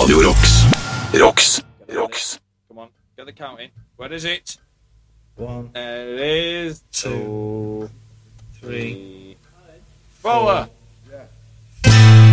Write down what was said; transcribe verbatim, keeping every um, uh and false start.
Radio Rocks. Rocks. Rocks. Come on, get the counting. Where is it? One, There it is. two, Two, three, four.